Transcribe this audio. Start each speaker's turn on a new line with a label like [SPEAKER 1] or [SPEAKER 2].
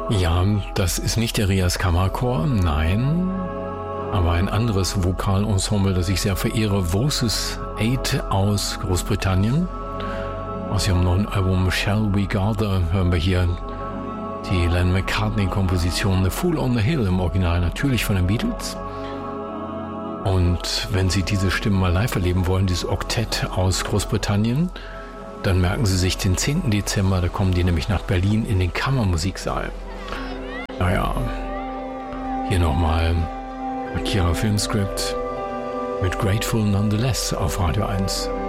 [SPEAKER 1] Ja, das ist nicht der Rias Kammerchor, nein, aber ein anderes Vokalensemble, das ich sehr verehre, Voices 8 aus Großbritannien. Aus ihrem neuen Album Shall We Gather hören wir hier die Lennon McCartney-Komposition The Fool on the Hill, im Original natürlich von den Beatles. Und wenn Sie diese Stimmen mal live erleben wollen, dieses Oktett aus Großbritannien, dann merken Sie sich den 10. Dezember, da kommen die nämlich nach Berlin in den Kammermusiksaal. Naja, hier nochmal Akira Filmscript mit Grateful Nonetheless auf Radio 1.